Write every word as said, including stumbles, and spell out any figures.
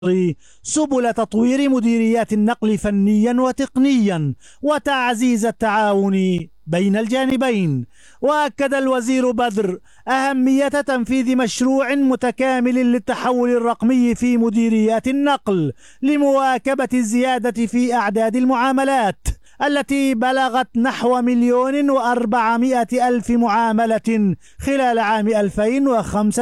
سبل تطوير مديريات النقل فنيا وتقنيا وتعزيز التعاون بين الجانبين. وأكد الوزير بدر أهمية تنفيذ مشروع متكامل للتحول الرقمي في مديريات النقل لمواكبة الزيادة في أعداد المعاملات التي بلغت نحو مليون وأربعمائة ألف معاملة خلال عام ألفين وخمسة